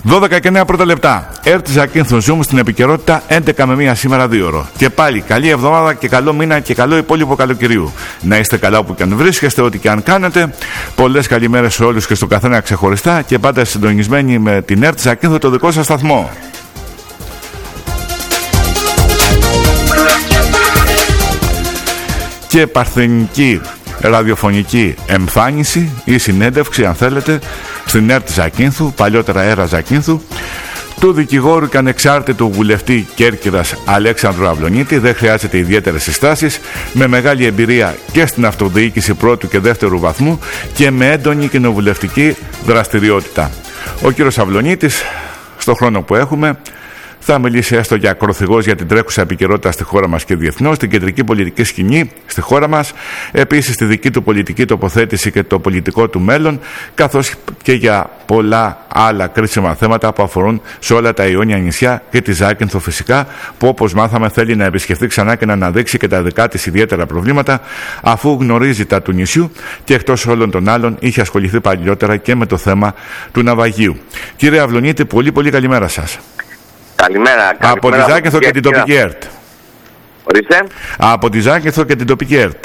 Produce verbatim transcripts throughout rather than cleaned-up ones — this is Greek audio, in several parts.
δώδεκα και εννέα πρώτα λεπτά. ΕΡΤ Ζακίνθου Zoom στην επικαιρότητα έντεκα με μία σήμερα δύο ώρο. Και πάλι καλή εβδομάδα και καλό μήνα και καλό υπόλοιπο καλοκαιριού. Να είστε καλά όπου και αν βρίσκεστε, ό,τι και αν κάνετε. Πολλές καλημέρες σε όλους και στο καθένα ξεχωριστά και πάντα συντονισμένοι με την ΕΡΤ Ζακίνθου, το δικό σας σταθμό. Και παρθενική ραδιοφωνική εμφάνιση ή συνέντευξη, αν θέλετε, στην ΕΡΤ Ζακίνθου, παλιότερα ΕΡΑ Ζακίνθου, του δικηγόρου και ανεξάρτητου βουλευτή Κέρκυρας Αλέξανδρου Αυλονίτη. Δεν χρειάζεται ιδιαίτερες συστάσεις, με μεγάλη εμπειρία και στην αυτοδιοίκηση πρώτου και δεύτερου βαθμού και με έντονη κοινοβουλευτική δραστηριότητα. Ο κύριος Αυλονίτης, στο χρόνο που έχουμε, θα μιλήσει έστω για ακροθυγός για την τρέχουσα επικαιρότητα στη χώρα μας και διεθνώς, την κεντρική πολιτική σκηνή στη χώρα μας, επίσης τη δική του πολιτική τοποθέτηση και το πολιτικό του μέλλον, καθώς και για πολλά άλλα κρίσιμα θέματα που αφορούν σε όλα τα Ιόνια νησιά και τη Ζάκυνθο φυσικά, που όπως μάθαμε θέλει να επισκεφθεί ξανά και να αναδείξει και τα δικά της ιδιαίτερα προβλήματα, αφού γνωρίζει τα του νησιού και εκτός όλων των άλλων είχε ασχοληθεί παλιότερα και με το θέμα του ναυαγίου. Κύριε Αυλονίτη, πολύ πολύ καλημέρα σας. Καλημέρα. Από τη Ζάκυνθο και την τοπική ΕΡΤ. Ορίστε. Από τη Ζάκυνθο και την τοπική ΕΡΤ.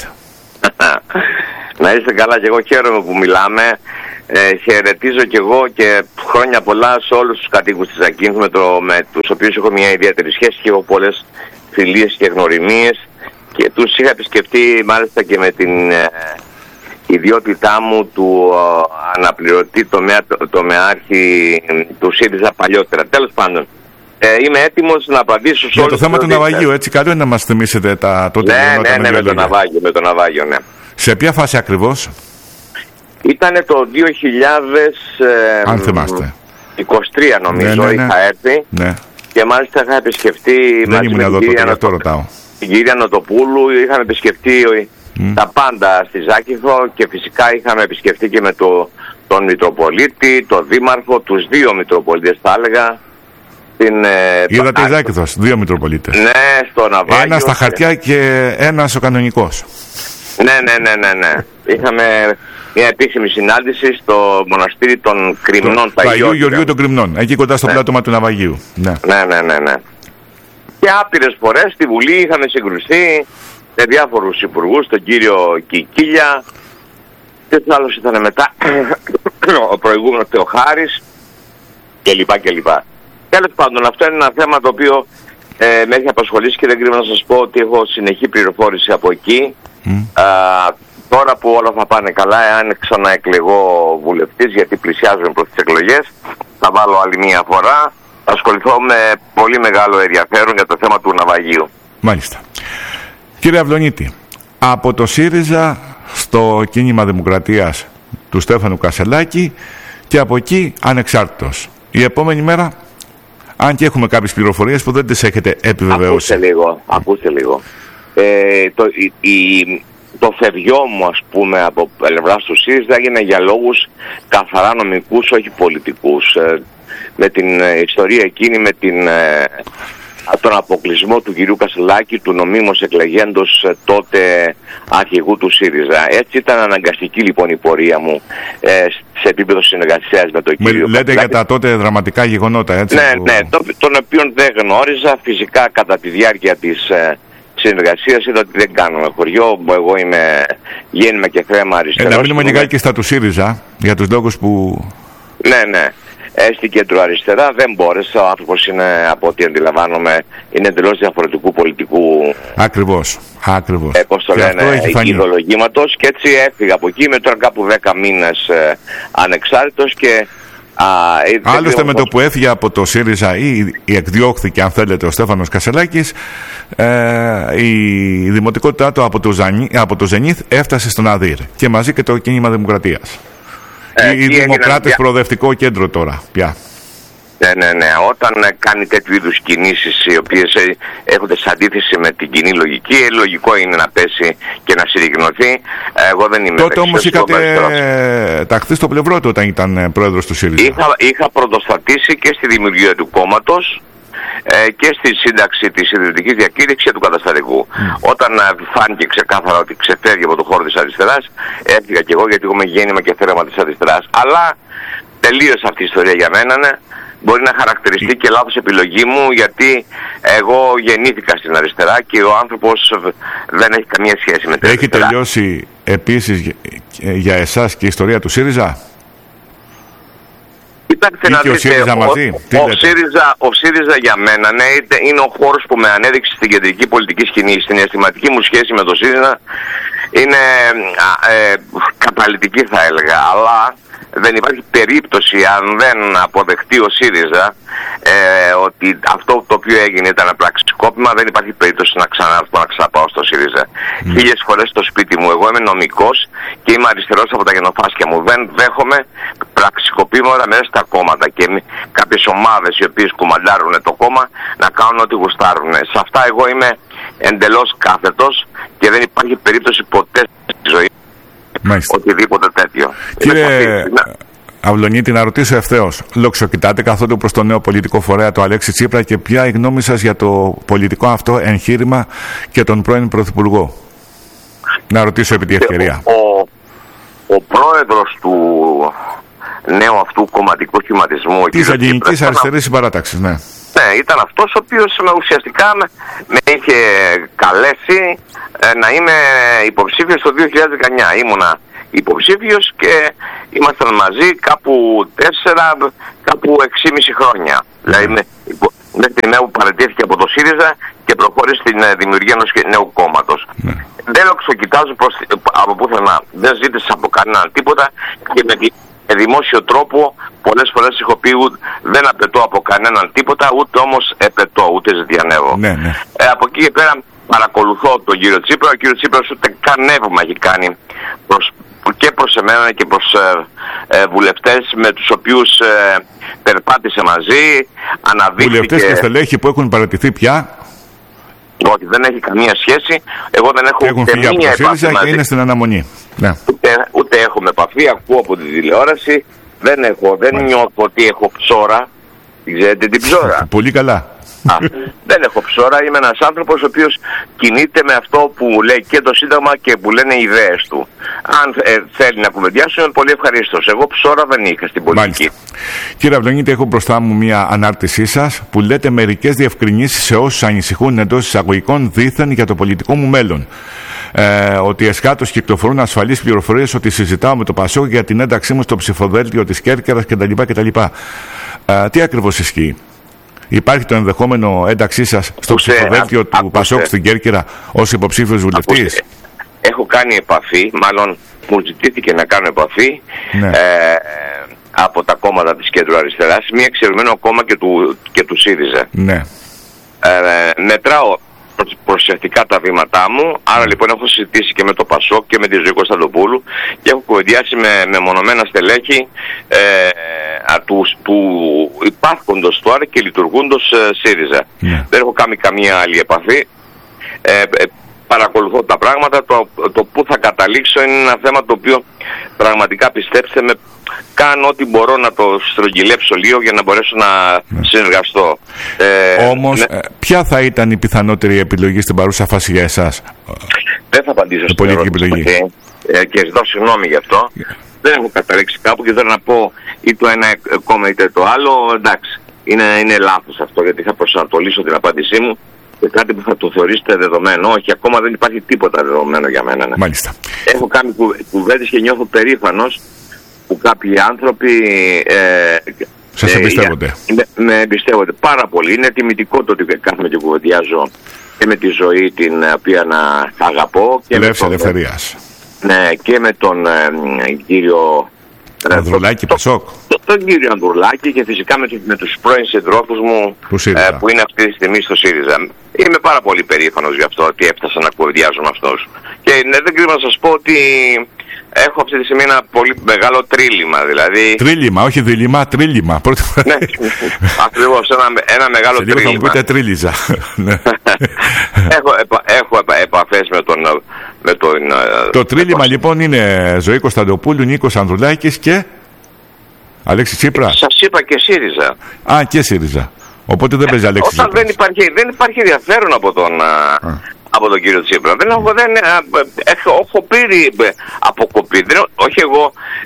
Να είστε καλά, και εγώ χαίρομαι που μιλάμε. Ε, χαιρετίζω και εγώ και χρόνια πολλά σε όλους τους κατοίκους της Ζακίνθου, με, το, με τους οποίους έχω μια ιδιαίτερη σχέση και έχω πολλές φιλίες και γνωριμίες, και τους είχα επισκεφτεί μάλιστα και με την ε, ιδιότητά μου του ε, αναπληρωτή τομέα, το, τομεάρχη του ΣΥΡΙΖΑ παλιότερα. Τέλος πάντων. Ε, είμαι έτοιμος να απαντήσω σε για όλους. Το θέμα του ναυαγίου, έτσι, καλό είναι να μας θυμίσετε τα τότε. Ναι, ναι, ναι, με το ναυάγιο, με το ναυάγιο, ναι. Σε ποια φάση ακριβώς? Ήτανε το δύο χιλιάδες είκοσι τρία νομίζω, ναι, ναι, ναι. Είχα έρθει, ναι. Και μάλιστα είχα επισκεφτεί. Δεν ήμουν εδώ τότε, γι' αυτό ρωτάω. Την κυρία Νοτοπούλου, είχαμε επισκεφτεί mm. τα πάντα στη Ζάκυνθο, και φυσικά είχαμε επισκεφτεί και με το, τον Μητροπολίτη, τον Δήμαρχο, τους δύο Μητροπολίτες θα έλεγα. Την, ε, Είδατε η Ζάκυνθος, δύο Μητροπολίτες. Ναι, στο ναυάγιο. Ένα στα χαρτιά και ένας ο κανονικός. Ναι, ναι, ναι, ναι, ναι. Είχαμε μια επίσημη συνάντηση στο μοναστήρι των Κρυμνών. Το Αγίου Γεωργίου των Κρυμνών, εκεί κοντά στο ναι. πλάτωμα του ναυαγίου. Ναι. ναι, ναι, ναι, ναι. Και άπειρες φορές στη Βουλή είχαμε συγκρουστεί με διάφορους υπουργούς, τον κύριο Κικίλια, και το άλλο ήταν μετά ο προηγούμενος Θεοχάρης κλπ. κλπ. Τέλος πάντων, αυτό είναι ένα θέμα το οποίο ε, με έχει απασχολήσει, και δεν κρύβω να σας πω ότι έχω συνεχή πληροφόρηση από εκεί. Mm. Α, τώρα που όλα θα πάνε καλά, εάν ξαναεκλεγώ βουλευτής, γιατί πλησιάζουμε προς τις εκλογές, θα βάλω άλλη μία φορά, θα ασχοληθώ με πολύ μεγάλο ενδιαφέρον για το θέμα του ναυαγίου. Μάλιστα. Κύριε Αυλονίτη, από το ΣΥΡΙΖΑ στο κίνημα Δημοκρατίας του Στέφανου Κασελάκη, και από εκεί ανεξάρτητος. Η επόμενη μέρα, αν και έχουμε κάποιες πληροφορίες που δεν τις έχετε επιβεβαιώσει. Ακούστε λίγο, ακούστε λίγο. Ε, το, η, η, το φευγιό μου, ας πούμε, από πλευράς του ΣΥΡΙΖΑ έγινε για λόγους καθαρά νομικούς, όχι πολιτικούς. Ε, με την ε, ιστορία εκείνη, με την, ε, τον αποκλεισμό του κυρίου Κασελάκη, του νομίμως εκλεγέντος ε, τότε αρχηγού του ΣΥΡΙΖΑ. Έτσι ήταν αναγκαστική λοιπόν η πορεία μου ε, σε επίπεδο συνεργασίας με τον κύριο Λέτε Κασελάκη. Για τα τότε δραματικά γεγονότα, έτσι. Ναι, που... ναι, τον, τον οποίο δεν γνώριζα. Φυσικά κατά τη διάρκεια της ε, συνεργασίας είδα ότι δεν κάνουμε χωριό. Εγώ είμαι γέννημα και θέμα αριστερός. Ε, να μείνουμε λιγάκι και στα του ΣΥΡΙΖΑ, για τους λόγους που... Ναι, ναι. Στην κέντρο-αριστερά δεν μπόρεσε. Ο άνθρωπος είναι, από ό,τι αντιλαμβάνομαι, είναι εντελώς διαφορετικού πολιτικού. Ακριβώς. Ακριβώς. Ε, πώς το λένε, ιδεολογήματος. Και έτσι έφυγα από εκεί. Είμαι τώρα κάπου δέκα μήνες ε, ανεξάρτητος. Και, α, άλλωστε, με πώς... το που έφυγε από το ΣΥΡΙΖΑ ή, ή εκδιώχθηκε, αν θέλετε, ο Στέφανος Κασελάκης, ε, η δημοτικότητά του από το, Ζανί, από το Ζενίθ έφτασε στον ΑΔΙΡ. Και μαζί και το κίνημα Δημοκρατίας. Ε, οι Δημοκράτες για... προοδευτικό κέντρο τώρα πια. Ναι, ναι, ναι. Όταν ε, κάνει τέτοιου είδους κινήσεις οι οποίες ε, έχονται σε αντίθεση με την κοινή λογική, ε, λογικό είναι να πέσει και να συρριγνωθεί. Ε, εγώ δεν είμαι. Τότε όμως είχατε ε, ταχθεί στο πλευρό του όταν ήταν ε, πρόεδρος του ΣΥΡΙΖΑ. Είχα, είχα πρωτοστατήσει και στη δημιουργία του κόμματος ε, και στη σύνταξη της ιδρυτικής διακήρυξης του καταστατικού. Mm. Όταν ε, φάνηκε ξεκάθαρα ότι ξεφεύγει από το χώρο της αριστεράς, έφυγα κι εγώ, γιατί είμαι γέννημα και θέρμα της αριστεράς. Αλλά τελείωσε αυτή η ιστορία για μένα, ναι. μπορεί να χαρακτηριστεί και λάθος επιλογή μου, γιατί εγώ γεννήθηκα στην αριστερά και ο άνθρωπος δεν έχει καμία σχέση με την έχει αριστερά. Έχει τελειώσει επίσης για εσάς και η ιστορία του ΣΥΡΙΖΑ? Κοιτάξτε να δείτε, ο ΣΥΡΙΖΑ μαζί. Ο, ο, ΣΥΡΙΖΑ, ο ΣΥΡΙΖΑ για μένα, ναι, είναι ο χώρος που με ανέδειξε στην κεντρική πολιτική σκηνή. Στην αισθηματική μου σχέση με το ΣΥΡΙΖΑ είναι ε, καταλυτική, θα έλεγα, αλλά δεν υπάρχει περίπτωση, αν δεν αποδεχτεί ο ΣΥΡΙΖΑ ε, ότι αυτό το οποίο έγινε ήταν πραξικόπημα, δεν υπάρχει περίπτωση να ξανάρθω να ξαναπάω στο ΣΥΡΙΖΑ. Mm. Χίλιες φορές στο σπίτι μου, εγώ είμαι νομικός και είμαι αριστερός από τα γενοφάσκια μου. Δεν δέχομαι πραξικοπήματα μέσα στα κόμματα και κάποιες ομάδες οι οποίες κουμαντάρουν το κόμμα να κάνουν ό,τι γουστάρουν. Σε αυτά εγώ είμαι εντελώς κάθετος και δεν υπάρχει περίπτωση ποτέ στη ζωή Μάλιστα. οτιδήποτε τέτοιο. Κύριε Αυλονίτη, να ρωτήσω ευθέως, λοξοκοιτάτε καθόλου προς το νέο πολιτικό φορέα, το Αλέξη Τσίπρα, και ποια η γνώμη σας για το πολιτικό αυτό εγχείρημα και τον πρώην Πρωθυπουργό? Να ρωτήσω επί τη ευκαιρία. Ο, ο πρόεδρος του νέου αυτού κομματικού σχηματισμού της Ελληνικής Αριστερής Συμπαράταξης, ναι. Ναι, ήταν αυτός ο οποίος ουσιαστικά με, με είχε καλέσει ε, να είμαι υποψήφιος το δύο χιλιάδες δεκαεννιά. Ήμουνα υποψήφιος και ήμασταν μαζί κάπου τέσσερα, κάπου εξήμιση χρόνια. Mm. Δηλαδή μέχρι την ημέρα που παραιτήθηκε από το ΣΥΡΙΖΑ και προχώρησε στην δημιουργία ενός νέου κόμματος. Mm. Δεν λοξοκοιτάζω προς, από πουθενά. Δεν ζήτησα από κανέναν τίποτα και με, με δημόσιο τρόπο πολλές φορές έχω πει δεν απαιτώ από κανέναν τίποτα, ούτε όμως επαιτώ, ούτε ζητιανεύω. Ναι, ναι. Ε, από εκεί και πέρα παρακολουθώ τον κύριο Τσίπρα. Ο κύριος Τσίπρας ούτε καν εύμα έχει κάνει προς, και προς εμένα και προς ε, ε, βουλευτές με τους οποίους ε, περπάτησε μαζί, αναδείχθηκε... Βουλευτές και στελέχη που έχουν παραιτηθεί πια. Όχι, δεν έχει καμία σχέση. Εγώ δεν έχω έχουν ούτε μία επαφή μαζί. Και είναι στην αναμονή. Ναι. Ούτε, ούτε έχουμε επαφή, ακούω από τη τηλεόραση. Δεν έχω, δεν Μάλιστα. νιώθω ότι έχω ψώρα. Ξέρετε την ψώρα? Πολύ καλά. Α, δεν έχω ψώρα, είμαι ένας άνθρωπος ο οποίος κινείται με αυτό που λέει και το Σύνταγμα και που λένε οι ιδέες του. Αν ε, θέλει να κουβεντιάσουμε, πολύ ευχαρίστως. Εγώ ψώρα δεν είχα στην πολιτική. Μάλιστα. Κύριε Αυλονίτη, έχω μπροστά μου μια ανάρτησή σας που λέτε μερικές διευκρινήσεις σε όσους ανησυχούν εντός εισαγωγικών δήθεν για το πολιτικό μου μέλλον. Ε, ότι εσχάτως κυκλοφορούν ασφαλείς πληροφορίες ότι συζητάω με το Πασόκ για την ένταξή μου στο ψηφοδέλτιο της Κέρκυρας κτλ. κτλ. Ε, τι ακριβώς ισχύει? Υπάρχει το ενδεχόμενο ένταξή σας στο Ουσε, ψηφοδέλτιο α, του ακούστε. Πασόκ στην Κέρκυρα ως υποψήφιος βουλευτής? Έχω κάνει επαφή, μάλλον μου ζητήθηκε να κάνω επαφή ναι. ε, από τα κόμματα της κέντρου αριστεράς, μια εξαιρουμένο κόμμα και του, και του ΣΥΡΙΖΑ. Ναι. Ε, μετράω προσεκτικά τα βήματά μου, άρα λοιπόν έχω συζητήσει και με το Πασόκ και με τη Ζωή Κωνσταντοπούλου και έχω κουβεντιάσει με, με μονομένα στελέχη ε, του, του υπάρχοντος τώρα και λειτουργούντος ε, ΣΥΡΙΖΑ. Yeah. Δεν έχω κάνει καμία άλλη επαφή. Ε, ε, παρακολουθώ τα πράγματα. Το, το που θα καταλήξω είναι ένα θέμα το οποίο πραγματικά, πιστέψτε με, κάνω ό,τι μπορώ να το στρογγυλέψω λίγο για να μπορέσω να ναι. συνεργαστώ. Ε, Όμως, ναι. ποια θα ήταν η πιθανότερη επιλογή στην παρούσα φάση για εσάς? Δεν θα απαντήσω στην επιλογή. Ε, και ζητώ συγγνώμη γι' αυτό. Yeah. Δεν έχω καταλήξει κάπου και θέλω να πω ή το ένα κόμμα είτε το άλλο. Εντάξει, είναι, είναι λάθος αυτό, γιατί θα προσανατολίσω την απάντησή μου σε κάτι που θα το θεωρήσετε δεδομένο. Όχι, ακόμα δεν υπάρχει τίποτα δεδομένο για μένα. Ναι. Μάλιστα. Έχω κάνει κουβέντες και νιώθω περήφανος που κάποιοι άνθρωποι ε, σας εμπιστεύονται. Ε, με, με εμπιστεύονται πάρα πολύ. Είναι τιμητικό το ότι κάθομαι και κουβεντιάζω και με τη Ζωή την οποία να αγαπώ. Και Λεύση με τον, ελευθερίας. Ναι, και με τον ε, κύριο Ανδρουλάκη, Πασόκ. Τον, τον κύριο Ανδρουλάκη και φυσικά με, με τους πρώην συντρόφους μου ε, που είναι αυτή τη στιγμή στο ΣΥΡΙΖΑ. Είμαι πάρα πολύ περήφανος γι' αυτό ότι έφτασα να κουβεντιάζω με αυτούς. Και ναι, δεν κρύβω να σας πω ότι έχω αυτή τη στιγμή ένα πολύ μεγάλο τρίλημα, δηλαδή... Τρίλημα, όχι δίλημα, τρίλημα. Ναι, ακριβώς, ένα, ένα μεγάλο σε τρίλημα. Σε λίγο θα μου πείτε τρίλιζα. έχω, επα, έχω επα, επαφές με τον... Με τον το τρίλημα τον... λοιπόν είναι Ζωή Κωνσταντοπούλου, Νίκος Ανδρουλάκης και Αλέξη Τσίπρα. Σας είπα και ΣΥΡΙΖΑ. Α, και ΣΥΡΙΖΑ. Οπότε δεν παίζει Αλέξη Τσίπρα. Όταν δεν υπάρχει, δεν υπάρχει ενδιαφέρον από τον... Α. από τον κύριο Τσίπρα. Δεν έχω, δεν, έχω, έχω πει αποκοπή. Δεν, όχι εγώ. Ε,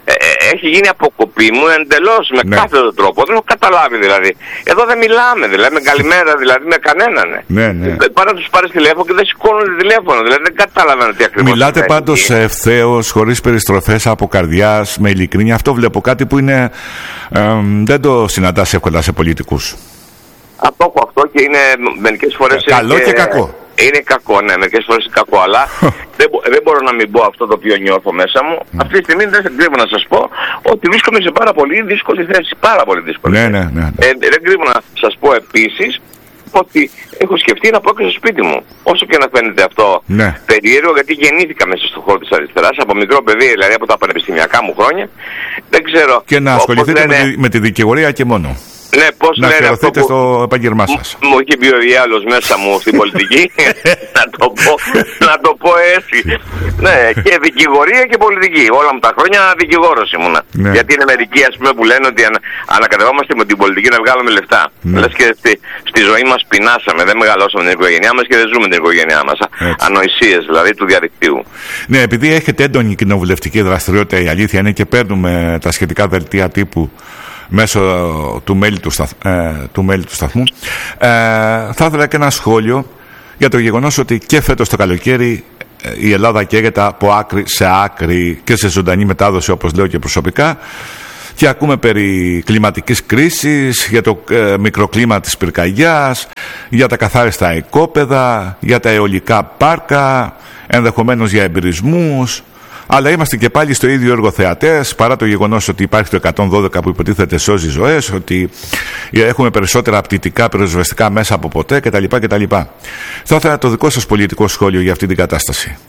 έχει γίνει αποκοπή μου εντελώς με ναι. κάθε τρόπο. Δεν έχω καταλάβει δηλαδή. Εδώ δεν μιλάμε δηλαδή με καλημέρα δηλαδή με κανέναν. Ναι, ναι. Πάρα να τους πάρεις τηλέφωνο και δεν σηκώνουν τηλέφωνο. Δηλαδή δεν καταλαβαίνω τι ακριβώς. Μιλάτε πάντως ευθέως, χωρίς περιστροφές, από καρδιάς, με ειλικρίνεια. Αυτό βλέπω, κάτι που είναι, ε, δεν το συναντάς εύκολα σε πολιτικούς. Αυτό έχω αυτό και είναι μερικές φορές... Καλό και, και κακό. Είναι κακό, ναι, μερικές φορές είναι κακό, αλλά δεν, δεν μπορώ να μην πω αυτό το οποίο νιώθω μέσα μου. Mm. Αυτή τη στιγμή δεν κρύβω να σας πω ότι βρίσκομαι σε πάρα πολύ δύσκολη θέση. Πάρα πολύ δύσκολη ναι, θέση. Ναι, ναι, ναι. Ε, δεν κρύβω να σας πω επίσης ότι έχω σκεφτεί να πω και στο σπίτι μου. Όσο και να φαίνεται αυτό ναι. περίεργο, γιατί γεννήθηκα μέσα στον χώρο της αριστεράς από μικρό παιδί, δηλαδή από τα πανεπιστημιακά μου χρόνια. Δεν ξέρω. Και να ασχοληθείτε λένε... με, τη, με τη δικηγορία και μόνο. Ναι, πώς να λένε αυτό που... στο επάγγελμά σας. Μου έχει πει ο διάλογος μέσα μου στην πολιτική. να, το πω, να το πω έτσι. Ναι, και δικηγορία και πολιτική. Όλα μου τα χρόνια δικηγόρος ήμουνα. Ναι. Γιατί είναι μερικοί ας πούμε που λένε ότι ανα, ανακατευόμαστε με την πολιτική να βγάλουμε λεφτά. Ναι. Λες και στη, στη ζωή μας πεινάσαμε. Δεν μεγαλώσαμε την οικογένειά μας και δεν ζούμε την οικογένειά μας. Έτσι. Ανοησίες δηλαδή του διαδικτύου. Ναι, επειδή έχετε έντονη κοινοβουλευτική δραστηριότητα, η αλήθεια είναι, και παίρνουμε τα σχετικά δελτία τύπου μέσω του mail του, σταθ, ε, του, mail του σταθμού, ε, θα ήθελα και ένα σχόλιο για το γεγονός ότι και φέτος το καλοκαίρι ε, η Ελλάδα καίγεται από άκρη σε άκρη και σε ζωντανή μετάδοση, όπως λέω και προσωπικά, και ακούμε περί κλιματικής κρίσης, για το ε, μικροκλίμα της πυρκαγιάς, για τα καθάριστα οικόπεδα, για τα αιωλικά πάρκα, ενδεχομένως για εμπειρισμούς. Αλλά είμαστε και πάλι στο ίδιο έργο θεατές, παρά το γεγονός ότι υπάρχει το εκατόν δώδεκα που υποτίθεται σώζει ζωές, ότι έχουμε περισσότερα απτυτικά πυροσβεστικά μέσα από ποτέ κτλ. κτλ. Θα ήθελα το δικό σας πολιτικό σχόλιο για αυτή την κατάσταση.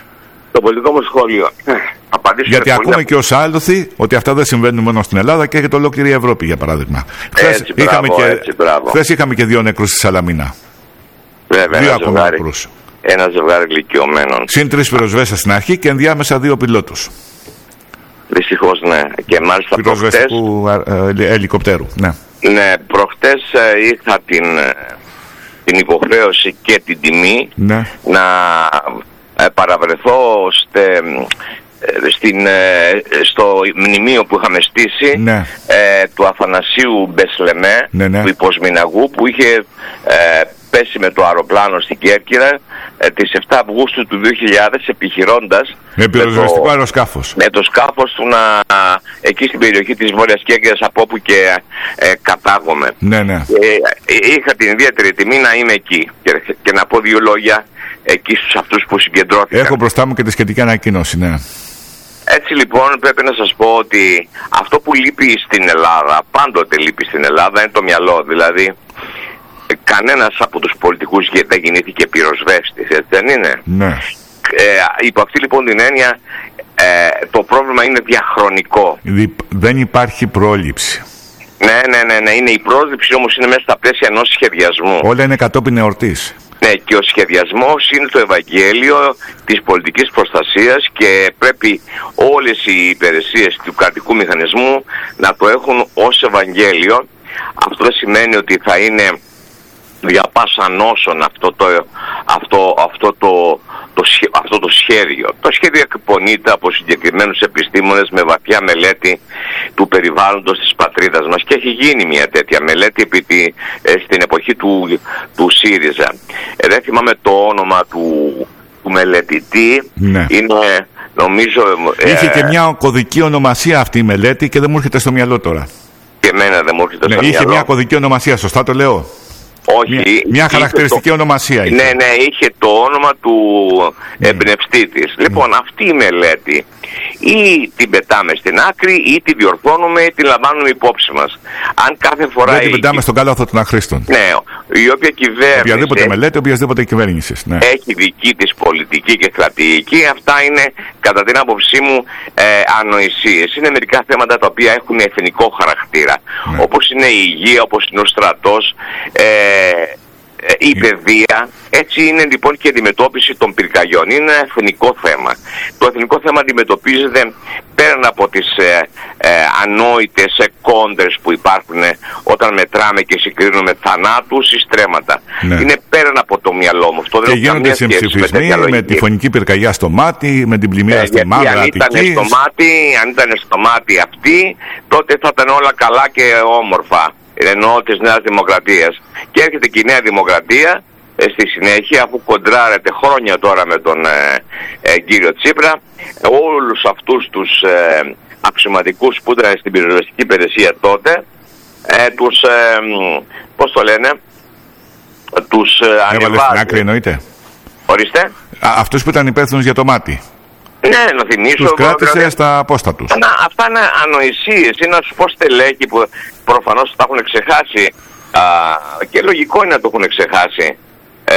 Το πολιτικό μου σχόλιο. Γιατί ακούμε πολύ... και ως άλοθη ότι αυτά δεν συμβαίνουν μόνο στην Ελλάδα και για ολόκληρη Ευρώπη, για παράδειγμα. Χθες είχαμε, είχαμε και δύο νεκρούς στη Σαλαμίνα. Βέβαια, δύο ακόμα νεκρούς. Ένα ζευγάρι ηλικιωμένων. Συν τρεις πυροσβέστες στην αρχή και ενδιάμεσα δύο πιλότους. Δυστυχώς, ναι. Και μάλιστα προχτές... ελικοπτέρου, ναι. Ναι, προχτές είχα την, την υποχρέωση και την τιμή ναι. να παραβρεθώ στε, στην, στο μνημείο που είχαμε στήσει ναι. ε, του Αθανασίου Μπεσλεμέ, ναι, ναι. του Υποσμηναγού, που είχε ε, πέσει με το αεροπλάνο στην Κέρκυρα ε, τις εφτά Αυγούστου του δύο χιλιάδες, επιχειρώντας με πυροσβεστικό αεροσκάφος με το σκάφος του να, εκεί στην περιοχή της Βόρειας Κέρκυρας, από όπου και ε, κατάγομαι. Ναι, ναι. Ε, είχα την ιδιαίτερη τιμή να είμαι εκεί και, και να πω δύο λόγια εκεί στους αυτούς που συγκεντρώθηκαν. Έχω μπροστά μου και τη σχετική ανακοίνωση, ναι. Έτσι λοιπόν πρέπει να σας πω ότι αυτό που λείπει στην Ελλάδα, πάντοτε λείπει στην Ελλάδα, είναι το μυαλό. Δηλαδή κανένας από τους πολιτικούς δεν γεννήθηκε πυροσβέστης, έτσι δεν είναι? Ναι. Ε, υπό αυτή λοιπόν την έννοια ε, το πρόβλημα είναι διαχρονικό. Δεν υπάρχει πρόληψη. Ναι, ναι, ναι, ναι, είναι η πρόληψη, όμως είναι μέσα στα πλαίσια ενός σχεδιασμού. Όλα είναι κατόπιν εορτής. Ναι, και ο σχεδιασμός είναι το Ευαγγέλιο της πολιτικής προστασίας και πρέπει όλες οι υπηρεσίες του κρατικού μηχανισμού να το έχουν ως Ευαγγέλιο. Αυτό σημαίνει ότι θα είναι δια πάσα νόσον αυτό το, αυτό, αυτό το, το, αυτό το σχέδιο. Το σχέδιο εκπονείται από συγκεκριμένους επιστήμονες με βαθιά μελέτη του περιβάλλοντος της πατρίδας μας και έχει γίνει μια τέτοια μελέτη επί τη, ε, στην εποχή του, του ΣΥΡΙΖΑ. Ε, δεν θυμάμαι το όνομα του, του μελετητή. Ναι. Είναι νομίζω... Ε, Είχε και μια κωδική ονομασία αυτή η μελέτη και δεν μου έρχεται στο μυαλό τώρα. Και εμένα δεν μου έρχεται ναι, στο είχε μυαλό. Είχε μια κωδική ονομασία, σωστά το λέω? Όχι. Μια, μια χαρακτηριστική το... ονομασία είχε. Ναι, ναι, είχε το όνομα του mm. εμπνευστή της. Mm. Λοιπόν, αυτή η μελέτη ή την πετάμε στην άκρη ή την διορθώνουμε ή την λαμβάνουμε υπόψη μας. Αν κάθε φορά... Δεν την πετάμε η... στον κάλαθο των αχρήστων. Ναι, η οποία κυβέρνηση... Οποιαδήποτε μελέτη, οποιασδήποτε κυβέρνηση. Ναι. Έχει δική της πολιτική και στρατηγική. Αυτά είναι, κατά την άποψή μου, ε, ανοησίες. Είναι μερικά θέματα τα οποία έχουν εθνικό χαρακτήρα. Ναι. Όπως είναι η υγεία, όπως είναι ο στρατός. Ε, η παιδεία, έτσι είναι λοιπόν και η αντιμετώπιση των πυρκαγιών. Είναι ένα εθνικό θέμα. Το εθνικό θέμα αντιμετωπίζεται πέραν από τις ε, ε, ανόητες ε, κόντρες που υπάρχουν όταν μετράμε και συγκρίνουμε θανάτους ή στρέμματα. Ναι. Είναι πέραν από το μυαλό μου. Αυτό και δεν γίνονται συμψηφισμοί με, με τη φωνική πυρκαγιά στο μάτι, με την πλημμύρα ε, στη Μαύρα Αττικής. Αν ήταν στο μάτι, αν ήταν στο μάτι αυτή, τότε θα ήταν όλα καλά και όμορφα. Εννοώ της Νέας Δημοκρατίας. Και έρχεται και η Νέα Δημοκρατία ε, στη συνέχεια, αφού κοντράρεται χρόνια τώρα με τον ε, ε, κύριο Τσίπρα, ε, όλους αυτούς τους ε, αξιωματικούς που ήταν στην πυροσβεστική υπηρεσία τότε, ε, τους, ε, πώς το λένε, τους ε, ανεβάζει. Έβαλε στην άκρη εννοείται. Ορίστε. Α, αυτούς που ήταν υπεύθυνος για το μάτι. Ναι, να θυμίσω. Τους κράτησε δηλαδή στα απόστα τους. Να, αυτά είναι ανοησίες. Είναι να σου πω στελέχη που προφανώς τα έχουν ξεχάσει. Α, και λογικό είναι να το έχουν ξεχάσει. Ε,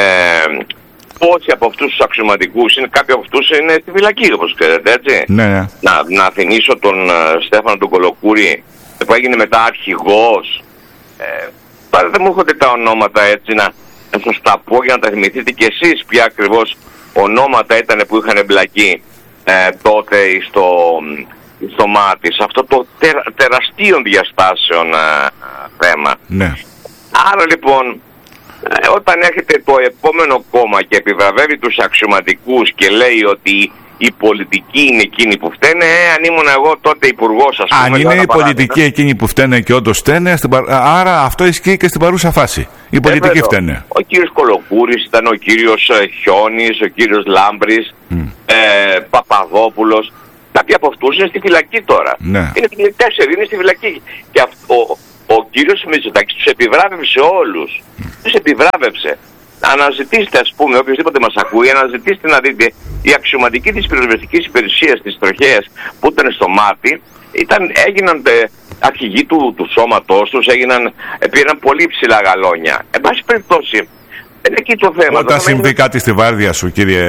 πόσοι από αυτούς τους αξιωματικούς, είναι, κάποιοι από αυτούς είναι στη φυλακή, όπως ξέρετε, έτσι. Ναι, ναι. Να, να θυμίσω τον uh, Στέφανο τον Κολοκούρη, που έγινε μετά αρχηγός. Ε, τώρα δεν μου έρχονται τα ονόματα έτσι να, να σας τα πω για να τα θυμηθείτε κι εσείς ποια ακριβώς ονόματα ήταν που είχαν εμπλακεί ε, τότε στο, στο μάτι, σε αυτό το τε, τεραστίων διαστάσεων ε, θέμα. Ναι. Άρα λοιπόν, ε, όταν έρχεται το επόμενο κόμμα και επιβραβεύει τους αξιωματικούς και λέει ότι η πολιτική είναι εκείνη που φταίνε, ε, αν ήμουν εγώ τότε υπουργός, ας πούμε. Αν είναι η πολιτική εκείνη που φταίνε και όντως φταίνε, στην, άρα αυτό ισχύει και στην παρούσα φάση. Η πολιτική ε, φταίνε. Ο κύριος Κολοκούρης ήταν ο κύριος ε, Χιώνης, ο κύριος Λάμπρης, mm. ε, Παπαδόπουλος. Κάποιοι από αυτούς είναι στη φυλακή τώρα. Ναι. Είναι τέσσερι, είναι στη φυλακή. Και αυτό, ο, ο κύριος Μητσοτάκης τους επιβράβευσε όλους. Mm. Τους επιβράβευσε. Αναζητήστε, ας πούμε, οποιοδήποτε μας ακούει, αναζητήστε να δείτε οι αξιωματικοί της πυροσβεστικής υπηρεσίας της τροχέας που ήταν στο μάτι, ήταν, έγιναν ε, αρχηγοί του, του σώματός τους, έγιναν, ε, πήραν πολύ ψηλά γαλόνια. Εν πάση περιπτώσει, είναι εκεί το θέμα. Όταν συμβεί είναι... κάτι στη βάρδια σου, κύριε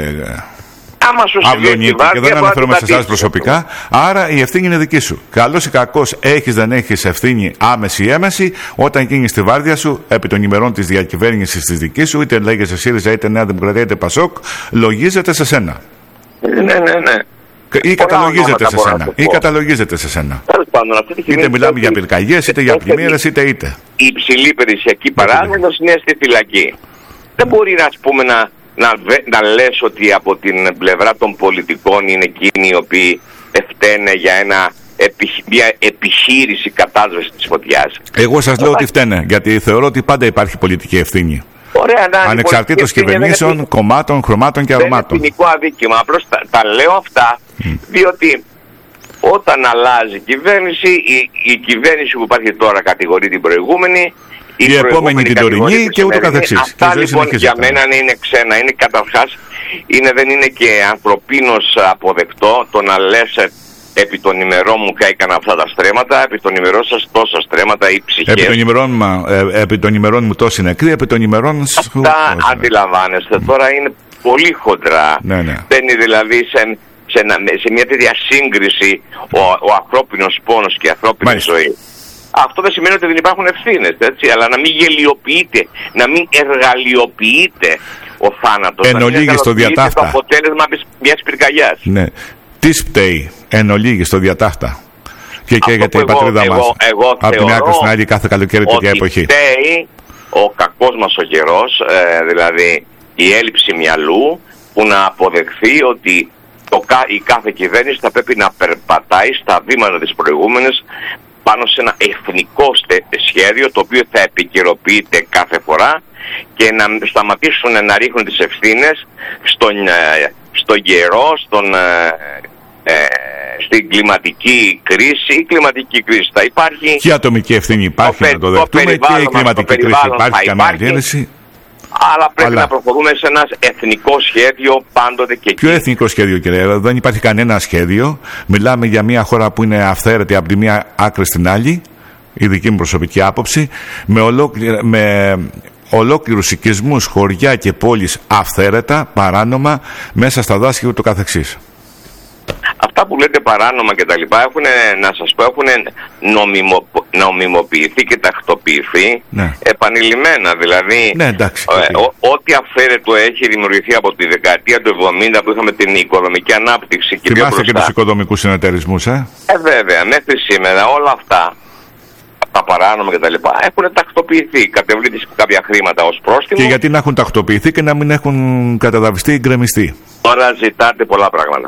Αυλονίτη, και δεν αναφέρομαι σε εσάς προσωπικά, άρα η ευθύνη είναι δική σου. Καλός ή κακός, έχεις δεν έχεις ευθύνη άμεση ή έμεση, όταν γίνεις στη βάρδια σου, επί των ημερών της διακυβέρνησης της δικής σου, είτε λέγεσαι ΣΥΡΙΖΑ, είτε Νέα Δημοκρατία, είτε ΠΑΣΟΚ, λογίζεται σε σένα. Ναι, ναι, ναι. Ή καταλογίζεται σε σένα. Ή καταλογίζεται σε σένα. Είτε μιλάμε για πυρκαγιές, είτε για πλημμύρες, είτε είτε. Η υψηλή περιουσιακή παράδοση είναι στη φυλακή. Δεν μπορεί να, πούμε, να, να, να λες ότι από την πλευρά των πολιτικών είναι εκείνοι οι οποίοι φταίνε για ένα, μια επιχείρηση κατάσβεσης της φωτιάς. Εγώ σας λέω ότι φταίνε, γιατί θεωρώ ότι πάντα υπάρχει πολιτική ευθύνη. Ωραία, να, ανεξαρτήτως κυβερνήσεων, είναι... κομμάτων, χρωμάτων και αρωμάτων. Δεν είναι ποινικό αδίκημα. Απλώς τα, τα λέω αυτά mm. διότι όταν αλλάζει η κυβέρνηση, η, η κυβέρνηση που υπάρχει τώρα κατηγορεί την προηγούμενη, η, η επόμενη την τωρινή και ούτω καθεξής. Αυτά και λοιπόν για μένα είναι ξένα. Είναι καταρχάς, είναι, δεν είναι και ανθρωπίνως αποδεκτό το να λες επί των ημερών μου κάηκαν αυτά τα στρέμματα, επί των ημερών σας τόσα στρέμματα ή ψυχές. Επί των ημερών, ε, επί των ημερών μου τόσοι νεκροί, επί των ημερών... Αυτά αντιλαμβάνεστε. Mm. Τώρα είναι πολύ χοντρά. Ναι, ναι. Μπαίνει δηλαδή σε, σε, σε μια τέτοια σύγκριση ο, ο ανθρώπινος πόνος και η ανθρώπινη Μάλιστα. ζωή. Αυτό δεν σημαίνει ότι δεν υπάρχουν ευθύνες, έτσι, αλλά να μην γελιοποιείται, να μην εργαλειοποιείται ο θάνατος. Εν ολίγη στο διατάφτα. Το αποτέλεσμα μιας πυρκαγιάς. Ναι. Τι φταίει εν ολίγη στο διατάφτα και καίγεται η πατρίδα εγώ, μας εγώ από τη μια άκρη στην άλλη κάθε καλοκαίρι τέτοια εποχή. Φταίει ο κακός μας ο καιρός, ε, δηλαδή η έλλειψη μυαλού που να αποδεχθεί ότι το, η κάθε κυβέρνηση θα πρέπει να περπατάει στα βήματα της προηγούμενης πάνω σε ένα εθνικό σχέδιο το οποίο θα επικαιροποιείται κάθε φορά και να σταματήσουν να ρίχνουν τις ευθύνες στον, στον καιρό, στον, ε, στην κλιματική κρίση. Η κλιματική κρίση θα υπάρχει. Και η ατομική ευθύνη υπάρχει, το, να το δεχτούμε, και η κλιματική κρίση υπάρχει, καμία αντίρρηση. Αλλά πρέπει Αλλά... να προχωρούμε σε ένα εθνικό σχέδιο πάντοτε και εκεί. Ποιο εθνικό σχέδιο, κύριε? Δεν υπάρχει κανένα σχέδιο. Μιλάμε για μια χώρα που είναι αυθαίρετη από τη μία άκρη στην άλλη, η δική μου προσωπική άποψη, με, ολόκληρα, με ολόκληρους οικισμούς, χωριά και πόλεις αυθαίρετα, παράνομα, μέσα στα δάση και ούτω καθεξής. αυτά που λέτε παράνομα και τα λοιπά έχουν, να σας πω, έχουν νομιμο, νομιμοποιηθεί και τακτοποιηθεί ναι. επανειλημμένα. Δηλαδή, ναι, εντάξει, ε, ό, ό,τι αφαίρετο έχει δημιουργηθεί από τη δεκαετία του εβδομήντα που είχαμε την οικονομική ανάπτυξη. Και θυμάστε και τους οικοδομικούς συνεταιρισμούς, ε? Ε, βέβαια, μέχρι σήμερα όλα αυτά, τα παράνομα και τα λοιπά, έχουν τακτοποιηθεί. Κατεβλήθη κάποια χρήματα ως πρόστιμο. Και γιατί να έχουν τακτοποιηθεί και να μην έχουν καταδαυστεί ή γκρεμιστεί? Τώρα ζητάτε πολλά πράγματα.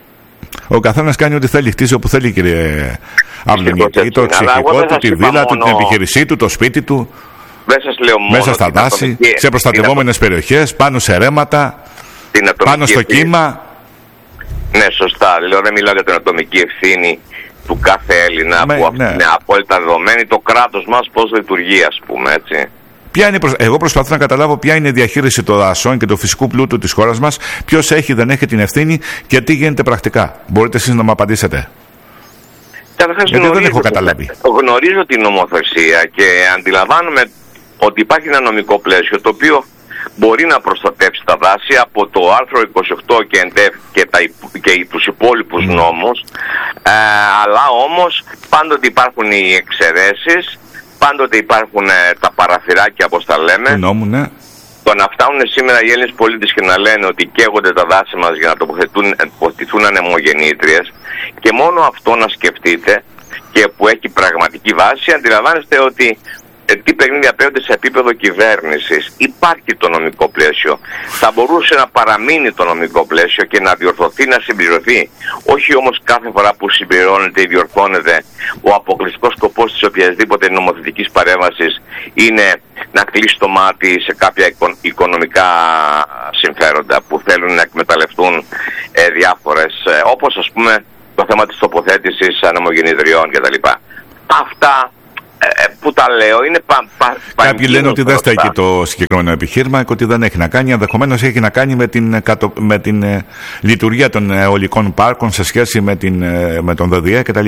Ο καθένας κάνει ό,τι θέλει, χτίσει όπου θέλει, κύριε Αυλονίτη. Το ψυχικό του, τη βίλα του, την επιχείρησή του, το σπίτι του. Δεν σας λέω μόνο μέσα στα δάση, ατομική, σε προστατευόμενες ατομική... περιοχές, πάνω σε ρέματα, πάνω στο ευθύνη. Κύμα. Ναι, σωστά. Λέω, δεν μιλάω για την ατομική ευθύνη του κάθε Έλληνα με, που αυτή ναι. είναι απόλυτα δεδομένη. Το κράτος μας πώς λειτουργεί, ας πούμε, έτσι. Ποια είναι, εγώ προσπαθώ να καταλάβω ποια είναι η διαχείριση των δασών και του φυσικού πλούτου της χώρας μας, ποιος έχει, δεν έχει την ευθύνη και τι γίνεται πρακτικά. Μπορείτε εσείς να μου απαντήσετε? Καταρχάς, γιατί δεν έχω καταλάβει. Γνωρίζω την νομοθεσία και αντιλαμβάνομαι ότι υπάρχει ένα νομικό πλαίσιο το οποίο μπορεί να προστατεύσει τα δάση από το άρθρο είκοσι οκτώ και, εντεφ, και, τα, και τους υπόλοιπους mm. νόμους, ε, αλλά όμως πάντοτε υπάρχουν οι εξαιρέσεις, πάντοτε υπάρχουν ε, τα παραθυράκια, όπως τα λέμε. Νόμου, ναι. Το να φτάνουν σήμερα οι Έλληνες πολίτες και να λένε ότι καίγονται τα δάση μας για να τοποθετούν, τοποθετηθούν ανεμογεννήτριες, και μόνο αυτό να σκεφτείτε και που έχει πραγματική βάση, αντιλαμβάνεστε ότι ε, τι παιχνίδια παίρνονται σε επίπεδο κυβέρνησης. Υπάρχει το νομικό πλαίσιο. Θα μπορούσε να παραμείνει το νομικό πλαίσιο και να διορθωθεί, να συμπληρωθεί. Όχι όμως κάθε φορά που συμπληρώνεται ή διορθώνεται, ο αποκλειστικός σκοπός της οποιασδήποτε νομοθετικής παρέμβασης είναι να κλείσει το μάτι σε κάποια οικονομικά συμφέροντα που θέλουν να εκμεταλλευτούν ε, διάφορες, ε, όπως ας πούμε το θέμα της τοποθέτησης ανεμογεννητριών κτλ. Αυτά ε, που τα λέω είναι πα, πα, κάποιοι λένε ότι δεν στέκει το συγκεκριμένο επιχείρημα και ότι δεν έχει να κάνει, ενδεχομένως έχει να κάνει με την, με την ε, λειτουργία των αιωλικών πάρκων σε σχέση με, την, ε, με τον ΔΔΕ κτλ.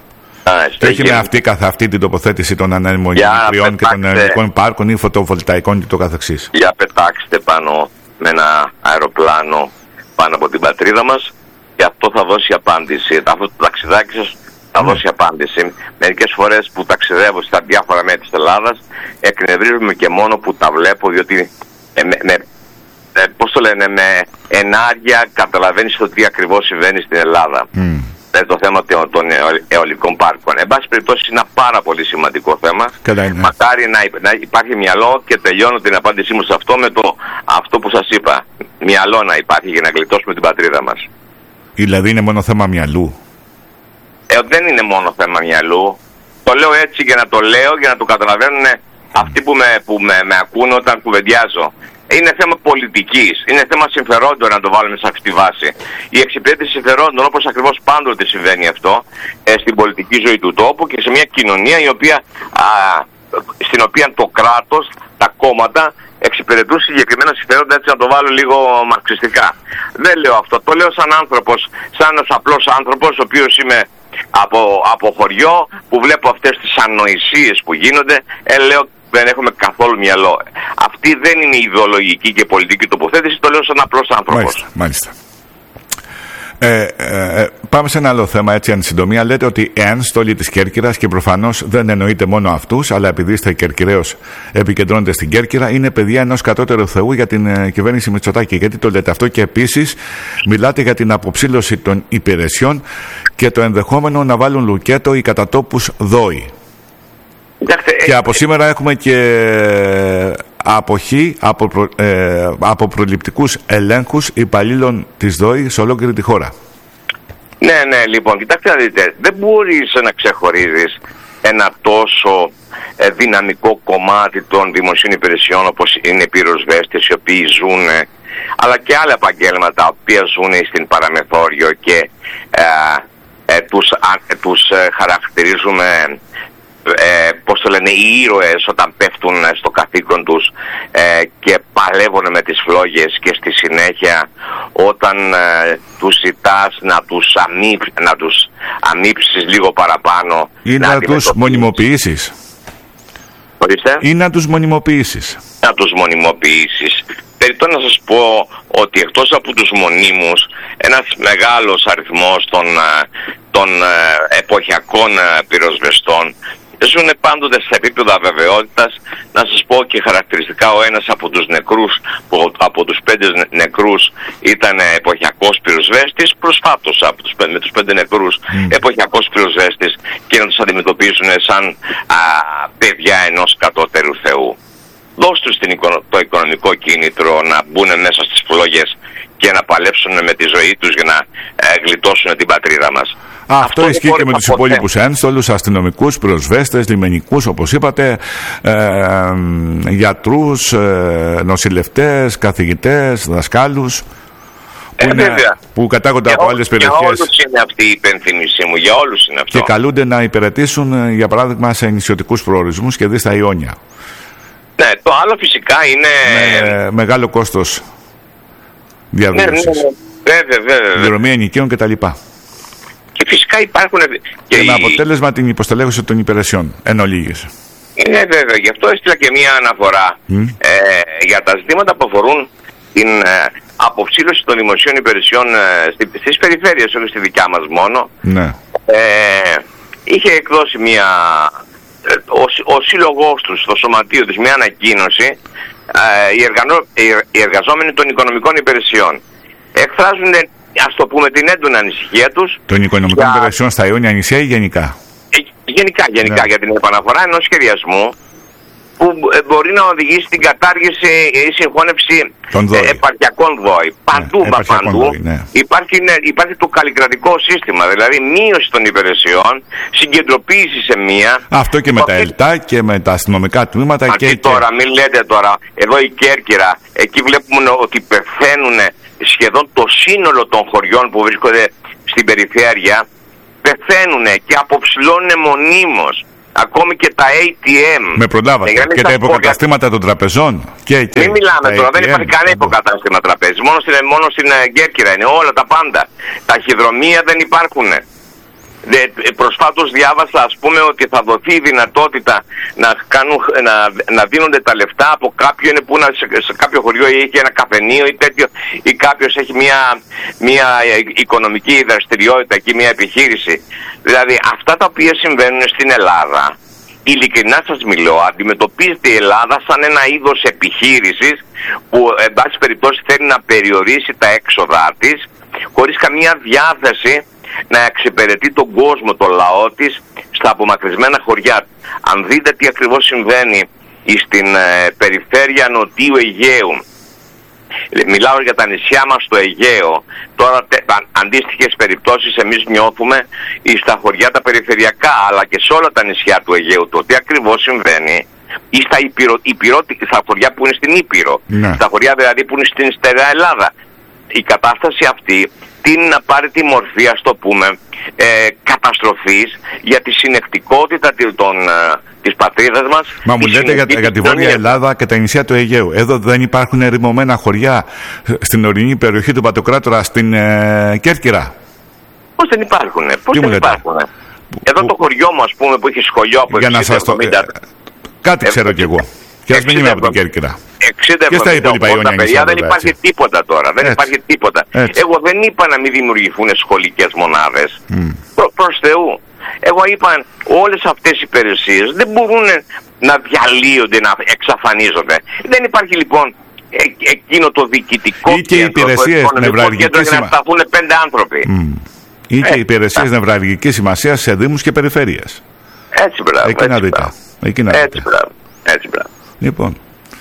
Και όχι με αυτή καθ' αυτή την τοποθέτηση των ανεμογεννητριών και των αιωλικών πάρκων ή φωτοβολταϊκών και το καθεξής. Για πετάξτε πάνω με ένα αεροπλάνο πάνω από την πατρίδα μας και αυτό θα δώσει απάντηση. Αυτό το ταξιδάκι σας θα δώσει απάντηση. Μερικές φορές που ταξιδεύω στα διάφορα μέρη της Ελλάδας εκνευρίζομαι και μόνο που τα βλέπω, διότι ε, με, με, ε, πώς το λένε, με ενάρια καταλαβαίνεις το τι ακριβώς συμβαίνει στην Ελλάδα. Mm. Ε, το θέμα των αιωλικών πάρκων. Εν πάση περιπτώσει είναι ένα πάρα πολύ σημαντικό θέμα. Καλά, ναι. Μακάρι να, να υπάρχει μυαλό, και τελειώνω την απάντησή μου σε αυτό με το αυτό που σας είπα. Μυαλό να υπάρχει για να γλιτώσουμε την πατρίδα μας. Δηλαδή είναι μόνο θέμα μυαλού? Ε, δεν είναι μόνο θέμα μυαλού. Το λέω έτσι για να το λέω, για να το καταλαβαίνουν αυτοί που με, που με, με ακούν όταν κουβεντιάζω. Είναι θέμα πολιτικής, είναι θέμα συμφερόντων να το βάλουμε σε αυτή τη βάση. Η εξυπηρέτηση συμφερόντων, όπως ακριβώς πάντοτε συμβαίνει αυτό, ε, στην πολιτική ζωή του τόπου και σε μια κοινωνία η οποία, α, στην οποία το κράτος, τα κόμματα εξυπηρετούν συγκεκριμένα συμφερόντα, έτσι να το βάλω λίγο μαρξιστικά. Δεν λέω αυτό, το λέω σαν άνθρωπος, σαν ένας απλός άνθρωπος, ο οποίος είμαι από, από χωριό, που βλέπω αυτές τις ανοησίες που γίνονται, ε, λέω, δεν έχουμε καθόλου μυαλό. Αυτή δεν είναι ιδεολογική και πολιτική τοποθέτηση, το λέω σαν απλός άνθρωπος. Μάλιστα, μάλιστα. Ε, ε, πάμε σε ένα άλλο θέμα, έτσι εν συντομία. Λέτε ότι εάν στόλοι της Κέρκυρας, και προφανώς δεν εννοείται μόνο αυτούς, αλλά επειδή είστε Κερκυραίος επικεντρώνεται στην Κέρκυρα, είναι παιδιά ενός κατώτερου θεού για την ε, κυβέρνηση Μητσοτάκη. Γιατί το λέτε αυτό? Και επίσης μιλάτε για την αποψήλωση των υπηρεσιών και το ενδεχόμενο να βάλουν λουκέτο οι κατατόπους δόοι. Και από σήμερα έχουμε και αποχή από, προ, ε, από προληπτικούς ελέγχους υπαλλήλων της ΔΟΗ σε ολόκληρη τη χώρα. Ναι, ναι, λοιπόν, κοιτάξτε να δείτε, δεν μπορείς να ξεχωρίζεις ένα τόσο ε, δυναμικό κομμάτι των δημοσίων υπηρεσιών όπως είναι οι πυροσβέστες, οι οποίοι ζουν, αλλά και άλλα επαγγέλματα, τα οποία ζουν στην παραμεθόριο και ε, ε, τους, ε, τους ε, χαρακτηρίζουμε Ε, πώς το λένε, οι ήρωες όταν πέφτουν στο καθήκον τους ε, και παλεύουν με τις φλόγες, και στη συνέχεια όταν ε, τους ζητάς να τους, αμύψ, να τους αμύψεις λίγο παραπάνω ή να, να τους μονιμοποιήσεις Ορίστε. ή να τους μονιμοποιήσεις να τους μονιμοποιήσεις περιττό να σας πω ότι εκτός από τους μονίμους, ένας μεγάλος αριθμός των, των εποχιακών πυροσβεστών ζουν πάντοτε σε επίπεδο αβεβαιότητας. Να σας πω και χαρακτηριστικά, ο ένας από τους νεκρούς, που από τους πέντε νεκρούς ήταν εποχιακός πυροσβέστης, προσφάτως από τους, με τους πέντε νεκρούς mm. εποχιακός πυροσβέστης, και να τους αντιμετωπίσουν σαν α, παιδιά ενός κατώτερου θεού. Δώσ' τους την, το οικονομικό κίνητρο να μπουν μέσα στις φλόγες και να παλέψουν με τη ζωή τους για να ε, γλιτώσουν την πατρίδα μας. Α, αυτό, αυτό ισχύει και με τους υπόλοιπους ένστολους, αστυνομικούς, πυροσβέστες, λιμενικούς, όπως είπατε, ε, ε, γιατρούς, ε, νοσηλευτές, καθηγητές, δασκάλους, που, ε, είναι, που κατάγονται από άλλες περιοχές. Για όλους είναι αυτή η υπενθύμησή μου, για όλους είναι αυτό. Και καλούνται να υπηρετήσουν, για παράδειγμα, σε νησιωτικούς προορισμούς και δει στα Ιόνια. Ναι, το άλλο φυσικά είναι... Με μεγάλο κόστος διαβίωσης. Ναι, ναι, ναι. Βέβαια, βέβαια. Διορρομία ενοικίων κτλ. Και φυσικά υπάρχουν... Και, και με αποτέλεσμα την υποστελέχωση των υπηρεσιών, εν ολίγης. Ναι, βέβαια. Γι' αυτό έστειλα και μία αναφορά mm. ε, για τα ζητήματα που αφορούν την ε, αποψήλωση των δημοσίων υπηρεσιών ε, στι, στις περιφέρειες, όχι στη δικιά μας μόνο. Ναι. Ε, είχε εκδώσει μία... Ο, ο σύλλογός τους, το σωματείο της, μια ανακοίνωση. ε, οι, εργανο, οι, οι εργαζόμενοι των οικονομικών υπηρεσιών εκφράζουν, ας το πούμε, την έντονη ανησυχία τους των οικονομικών για... υπηρεσιών στα Ιόνια νησιά ή γενικά? Ε, γενικά, γενικά ναι. Για την επαναφορά ενός σχεδιασμού που μπορεί να οδηγήσει στην κατάργηση ή συγχώνευση ε, επαρχιακών ΔΟΗ. Παντού, ναι, μα παντού δόη, ναι. υπάρχει, ναι, υπάρχει το καλλικρατικό σύστημα, δηλαδή μείωση των υπηρεσιών, συγκεντρωποίηση σε μία. Αυτό και με τα ΕΛΤΑ και με τα αστυνομικά τμήματα. Αντί και τώρα, και... μην λέτε τώρα, εδώ η Κέρκυρα, εκεί βλέπουμε ότι πεθαίνουν σχεδόν το σύνολο των χωριών που βρίσκονται στην περιφέρεια, πεθαίνουν και αποψηλώνουν μονίμως. Ακόμη και τα έι τι εμ. Με προλάβατε. Και, και τα υποκαταστήματα των τραπεζών. Και, και Μην μιλάμε τώρα, δεν υπάρχει κανένα υποκατάστημα τραπέζι. Μόνο στην, μόνο στην Κέρκυρα είναι όλα τα πάντα. Τα χειδρομεία δεν υπάρχουν. Προσφάτως διάβασα, ας πούμε, ότι θα δοθεί η δυνατότητα να, κάνουν, να, να δίνονται τα λεφτά από κάποιον που να, σε, σε κάποιο χωριό έχει ένα καφενείο ή τέτοιο, ή κάποιος έχει μια, μια οικονομική δραστηριότητα εκεί, μια επιχείρηση. Δηλαδή αυτά τα οποία συμβαίνουν στην Ελλάδα, ειλικρινά σας μιλώ, αντιμετωπίζεται η Ελλάδα σαν ένα είδος επιχείρησης που εν πάση περιπτώσει θέλει να περιορίσει τα έξοδά της χωρίς καμία διάθεση να εξυπηρετεί τον κόσμο, τον λαό της στα απομακρυσμένα χωριά. Αν δείτε τι ακριβώς συμβαίνει στην ε, περιφέρεια Νοτιού Αιγαίου, μιλάω για τα νησιά μας στο Αιγαίο, τώρα τε, αντίστοιχες περιπτώσεις εμείς νιώθουμε στα χωριά τα περιφερειακά, αλλά και σε όλα τα νησιά του Αιγαίου, το τι ακριβώς συμβαίνει ή στα, υπηρο, υπηρο, στα χωριά που είναι στην Ήπειρο, ναι. Στα χωριά δηλαδή που είναι στην στερεά Ελλάδα. Η κατάσταση αυτή τείνει να πάρει τη μορφή, ας το πούμε, ε, καταστροφής για τη συνεκτικότητα των, ε, της πατρίδας μας. Μα μου λέτε για, για τη Βόρεια Ελλάδα και τα νησιά του Αιγαίου. Εδώ δεν υπάρχουν ερημωμένα χωριά στην ορεινή περιοχή του Παντοκράτορα, στην ε, Κέρκυρα? Πώς δεν υπάρχουν, πώς δεν υπάρχουν. Εδώ που, το χωριό μου, ας πούμε, που έχει σχολείο από εξήντα εβδομήντα. Ε, κάτι ξέρω ε, κι εγώ. Και ας μην είμαι από την Κέρκυρα. εξήντα εβδομήντα παιδιά δεν υπάρχει έτσι. Τίποτα τώρα. Δεν έτσι. Υπάρχει τίποτα. Έτσι. Εγώ δεν είπα να μην δημιουργηθούν σχολικές μονάδες. Mm. Προ, προς Θεού. Εγώ είπα όλες αυτές οι υπηρεσίες δεν μπορούν να διαλύονται, να εξαφανίζονται. Δεν υπάρχει λοιπόν ε, εκείνο το διοικητικό ή και κέντρο, υπηρεσίες το νευραλγικής σημα... να σταθούν πέντε άνθρωποι. Mm. Ή ε, και υπηρεσίες ε, νευραλγικής σημασίας σε δήμους και περιφέρειες. Έτσι μπράβο. Εκεί να δείτε. Εκεί να δείτε. Έτσι μπράβο. Έτσι μπράβο. Λοιπόν,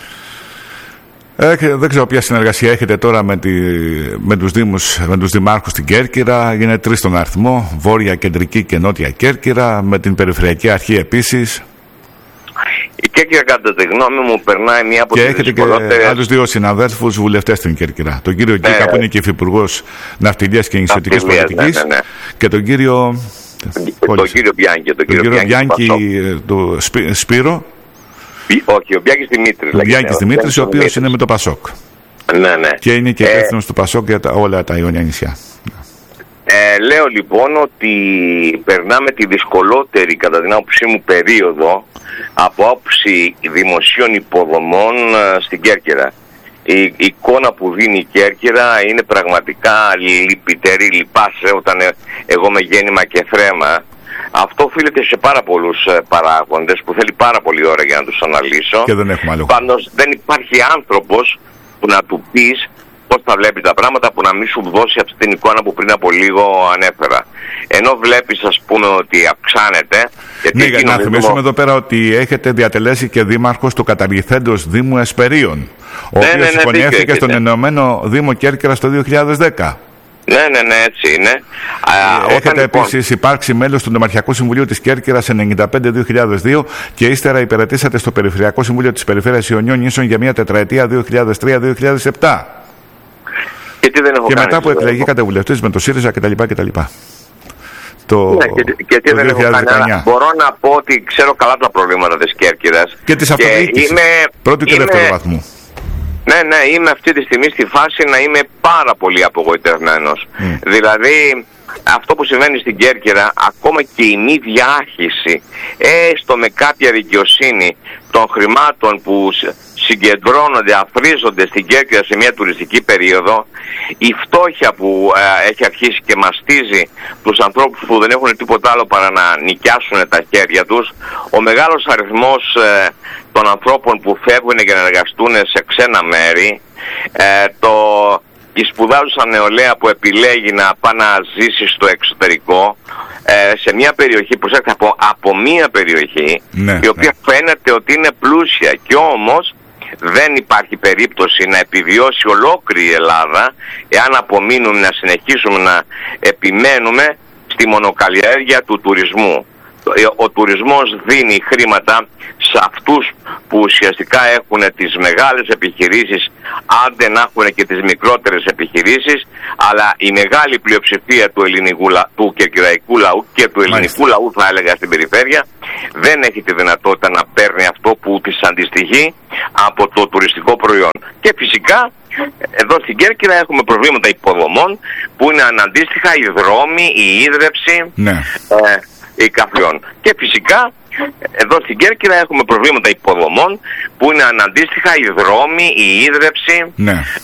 ε, δεν ξέρω ποια συνεργασία έχετε τώρα με, τη, με, τους δήμους, με τους δημάρχους στην Κέρκυρα. Είναι τρεις στον αριθμό, Βόρεια, Κεντρική και Νότια Κέρκυρα, με την Περιφερειακή Αρχή επίσης. Η Κέρκυρα, κατά τη γνώμη μου, περνάει μία από τις δυσκολότερες... Και έχετε και άλλους δύο συναδέλφους βουλευτές στην Κέρκυρα. Τον κύριο Γκίκα, ναι, που είναι και υφυπουργός Ναυτιλίας και Νησιωτικής Πολιτικής, ναι, ναι, ναι. Και τον κύριο... τον κύριο Μπιάνκι, τον κύριο, κύριο Μπιάνκι, του Σπύρο. Όχι, ο Μπιάνκης Δημήτρης. Ο Μπιάνκης Δημήτρης, ο οποίος είναι με το Πασόκ. Ναι, ναι. Και είναι και υπεύθυνος ε, του Πασόκ για τα, όλα τα Ιόνια νησιά. Ε, λέω λοιπόν ότι περνάμε τη δυσκολότερη, κατά την άποψή μου, περίοδο από άποψη δημοσίων υποδομών στην Κέρκυρα. η εικόνα που δίνει η Κέρκυρα είναι πραγματικά λυπητερή, λυπάσαι όταν εγώ με γέννημα και θρέμα. Αυτό οφείλεται σε πάρα πολλούς παράγοντες που θέλει πάρα πολύ ώρα για να τους αναλύσω. Και δεν έχουμε άλλο. Πάντως δεν υπάρχει άνθρωπος που να του πεις πώς θα βλέπει τα πράγματα, που να μην σου δώσει αυτή την εικόνα που πριν από λίγο ανέφερα. Ενώ βλέπεις, ας πούμε, ότι αυξάνεται. Ναι, για να θυμίσουμε εδώ πέρα ότι έχετε διατελέσει και δήμαρχος του καταργηθέντος Δήμου Εσπερίων, ο ναι, οποίος ναι, ναι, συγχωνεύτηκε στον Ενωμένο Δήμο Κέρκυρας το δύο χιλιάδες δέκα. Ναι, ναι, ναι, έτσι είναι. Ε, έχετε λοιπόν επίσης υπάρξει μέλος του Νομαρχιακού Συμβουλίου της Κέρκυρας ενενήντα πέντε δύο χιλιάδες δύο και ύστερα υπηρετήσατε στο Περιφερειακό Συμβούλιο της Περιφέρειας Ιωνίων Νήσων για μια τετραετία δύο χιλιάδες τρία δύο χιλιάδες επτά. Και, τι δεν έχω και κάνει, μετά που εκλεγήκατε βουλευτής με το ΣΥΡΙΖΑ κτλ. κτλ. Το, ναι, και, και τι το δεν έχω κάνει. Μπορώ να πω ότι ξέρω καλά τα προβλήματα της Κέρκυρας. Και της αυτοδιοίκησης, πρώτου και είμαι, δεύτερου βαθμού. Ναι, ναι, είμαι αυτή τη στιγμή στη φάση να είμαι πάρα πολύ απογοητευμένος. Mm. Δηλαδή, αυτό που συμβαίνει στην Κέρκυρα, ακόμα και η μη διάχυση, έστω με κάποια δικαιοσύνη των χρημάτων που συγκεντρώνονται, αφρίζονται στην Κέρκυρα σε μια τουριστική περίοδο, η φτώχεια που ε, έχει αρχίσει και μαστίζει τους ανθρώπους που δεν έχουν τίποτα άλλο παρά να νοικιάσουν τα χέρια τους, ο μεγάλος αριθμός ε, των ανθρώπων που φεύγουν για να εργαστούν σε ξένα μέρη, ε, το, η σπουδάζουσα νεολαία που επιλέγει να πάει να ζήσει στο εξωτερικό, ε, σε μια περιοχή που έρχεται από, από μια περιοχή, ναι, η οποία ναι. φαίνεται ότι είναι πλούσια, και όμως δεν υπάρχει περίπτωση να επιβιώσει ολόκληρη η Ελλάδα εάν απομείνουμε να συνεχίσουμε να επιμένουμε στη μονοκαλλιέργεια του τουρισμού. Ο τουρισμός δίνει χρήματα σε αυτούς που ουσιαστικά έχουν τις μεγάλες επιχειρήσεις, άντε να έχουν και τις μικρότερες επιχειρήσεις, αλλά η μεγάλη πλειοψηφία του, ελληνικού, του κερκυραϊκού λαού και του ελληνικού Μάλιστα. λαού, θα έλεγα, στην περιφέρεια, δεν έχει τη δυνατότητα να παίρνει αυτό που της αντιστοιχεί από το τουριστικό προϊόν. Και φυσικά εδώ στην Κέρκυρα έχουμε προβλήματα υποδομών που είναι αναντίστοιχα οι δρόμοι, η ίδρυυση, ναι. ε, οι καφριών. Και φυσικά εδώ στην Κέρκυρα έχουμε προβλήματα υποδομών που είναι αναντίστοιχα οι δρόμοι, η ίδρυυση, ναι.